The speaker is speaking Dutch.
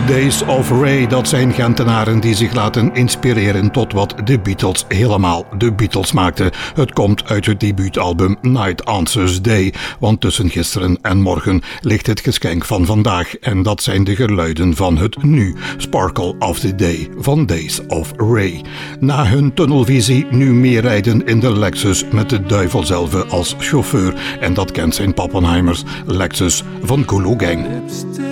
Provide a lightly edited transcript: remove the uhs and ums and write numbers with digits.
Days of Ray, dat zijn Gentenaren die zich laten inspireren tot wat de Beatles helemaal de Beatles maakten. Het komt uit het debuutalbum Night Answers Day, want tussen gisteren en morgen ligt het geschenk van vandaag en dat zijn de geluiden van het nu, Sparkle of the Day van Days of Ray. Na hun tunnelvisie nu meer rijden in de Lexus met de duivel zelf als chauffeur en dat kent zijn Pappenheimers Lexus van Gulu Gang.